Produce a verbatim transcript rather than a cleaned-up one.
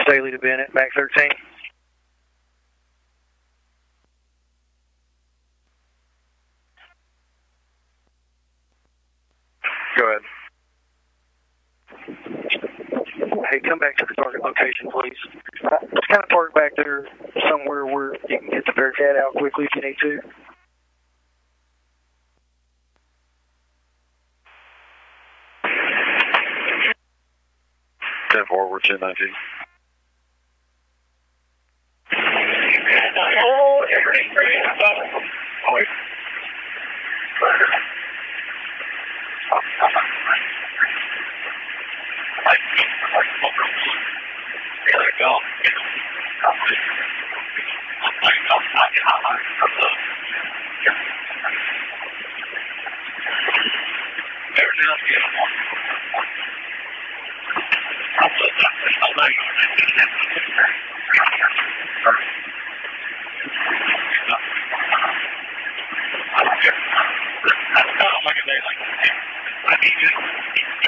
Staley to Bennett, back thirteen. Go ahead. Hey, come back to the target location, please. Uh, just kind of park back there somewhere where you can get the Bearcat out quickly if you need to. ten forward, ten nineteen. Oh, everything great. Oh, wait. There we go. I need you.